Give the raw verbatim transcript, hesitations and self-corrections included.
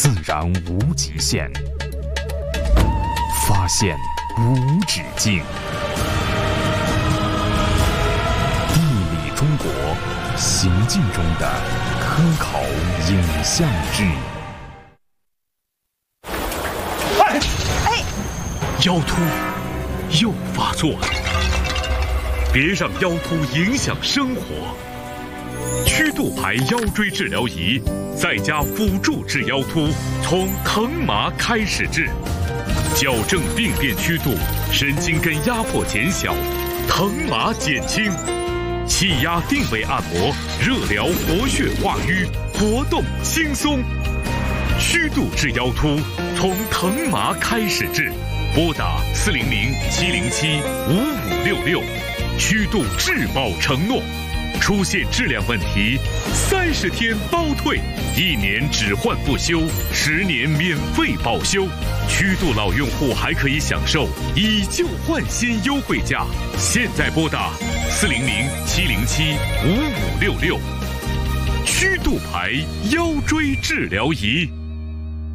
自然无极限，发现无止境。地理中国，行进中的科考影像志。 哎哎，腰突又发作了，别让腰突影响生活。曲度牌腰椎治疗仪，在家辅助治腰突，从疼麻开始治，矫正病变曲度，神经根压迫减小，疼麻减轻，气压定位按摩，热疗活血化瘀，活动轻松。曲度治腰突，从疼麻开始治，拨打四零零七零七五五六六，曲度质保承诺。出现质量问题，三十天包退，一年只换不修，十年免费保修。曲度老用户还可以享受以旧换新优惠价。现在拨打四零零七零七五五六六，曲度牌腰椎治疗仪。